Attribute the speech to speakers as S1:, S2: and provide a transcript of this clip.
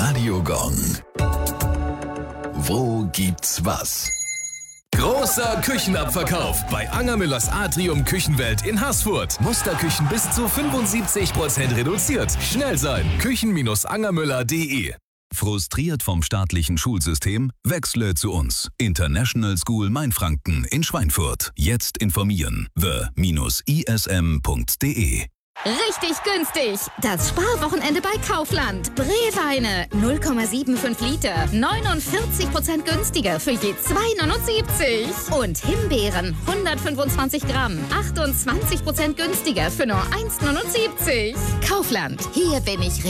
S1: Radio Gong. Wo gibt's was? Großer Küchenabverkauf bei Angermüllers Atrium Küchenwelt in Haßfurt. Musterküchen bis zu 75% reduziert. Schnell sein, küchen-angermüller.de. Frustriert vom staatlichen Schulsystem? Wechsle zu uns. International School Mainfranken in Schweinfurt. Jetzt informieren. the-ism.de.
S2: Richtig günstig! Das Sparwochenende bei Kaufland. Breweine 0,75 Liter, 49% günstiger für je 2,79. Und Himbeeren 125 Gramm, 28% günstiger für nur 1,79. Kaufland, hier bin ich